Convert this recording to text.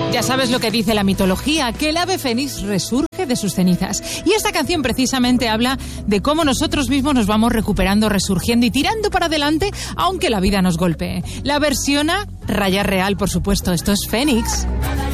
Ya sabes lo que dice la mitología, que el ave fénix resurge de sus cenizas. Y esta canción precisamente habla de cómo nosotros mismos nos vamos recuperando, resurgiendo y tirando para adelante, aunque la vida nos golpee. La versiona Raya Real, por supuesto. Esto es Fénix.